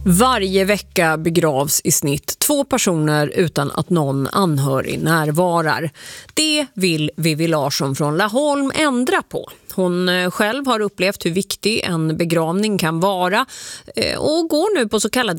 Varje vecka begravs i snitt 2 personer utan att någon anhörig närvarar. Det vill Vivi Larsson från Laholm ändra på. Hon själv har upplevt hur viktig en begravning kan vara och går nu på så kallade